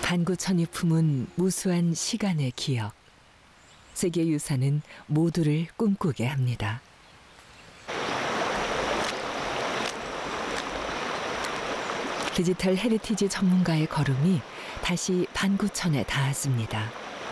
반구천이 품은 무수한 시간의 기억. 세계유산은 모두를 꿈꾸게 합니다. 디지털 헤리티지 전문가의 걸음이 다시 반구천에 닿았습니다.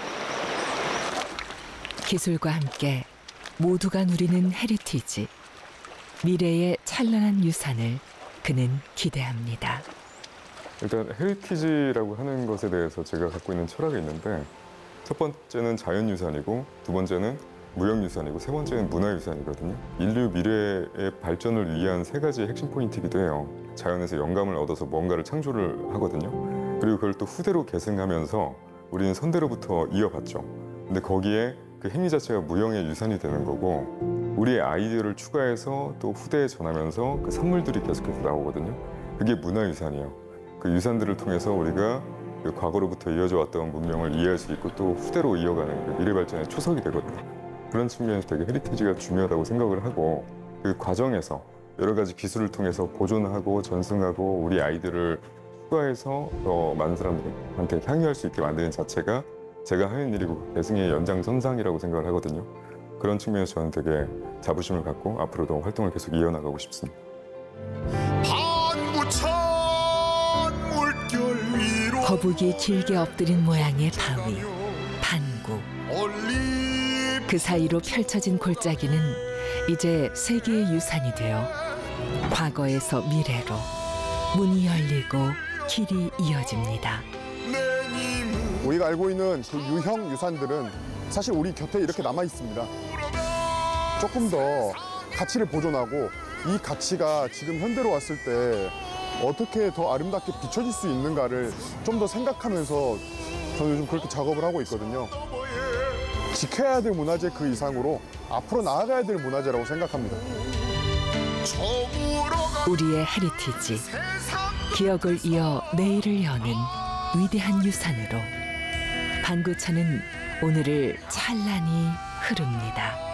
기술과 함께 모두가 누리는 헤리티지, 미래의 찬란한 유산을 그는 기대합니다. 일단 헤리티지라고 하는 것에 대해서 제가 갖고 있는 철학이 있는데, 첫 번째는 자연유산이고, 두 번째는 무형유산이고, 세 번째는 문화유산이거든요. 인류 미래의 발전을 위한 세 가지 핵심 포인트이기도 해요. 자연에서 영감을 얻어서 뭔가를 창조를 하거든요. 그리고 그걸 또 후대로 계승하면서 우리는 선대로부터 이어받죠. 근데 거기에 그 행위 자체가 무형의 유산이 되는 거고, 우리의 아이디어를 추가해서 또 후대에 전하면서 그 산물들이 계속해서 나오거든요. 그게 문화유산이에요. 그 유산들을 통해서 우리가 그 과거로부터 이어져 왔던 문명을 이해할 수 있고 또 후대로 이어가는 그 미래 발전의 초석이 되거든요. 그런 측면에서 되게 헤리티지가 중요하다고 생각을 하고, 그 과정에서 여러 가지 기술을 통해서 보존하고 전승하고 우리 아이들을 추가해서 더 많은 사람들한테 향유할 수 있게 만드는 자체가 제가 하는 일이고 대승의 연장선상이라고 생각을 하거든요. 그런 측면에서 저는 되게 자부심을 갖고 앞으로도 활동을 계속 이어나가고 싶습니다. 거북이 길게 엎드린 모양의 바위, 반구. 그 사이로 펼쳐진 골짜기는 이제 세계의 유산이 되어 과거에서 미래로 문이 열리고 길이 이어집니다. 우리가 알고 있는 그 유형 유산들은 사실 우리 곁에 이렇게 남아 있습니다. 조금 더 가치를 보존하고 이 가치가 지금 현대로 왔을 때 어떻게 더 아름답게 비춰질 수 있는가를 좀 더 생각하면서 저는 요즘 그렇게 작업을 하고 있거든요. 지켜야 될 문화재 그 이상으로 앞으로 나아가야 될 문화재라고 생각합니다. 우리의 헤리티지, 기억을 이어 내일을 여는 위대한 유산으로 반구천은 오늘을 찬란히 흐릅니다.